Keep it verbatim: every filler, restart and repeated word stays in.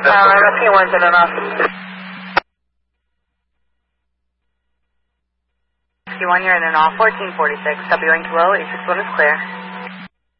Uh, P one's in enough. P one, you're in and all. fourteen forty-six. W N Q O, eight six one is clear.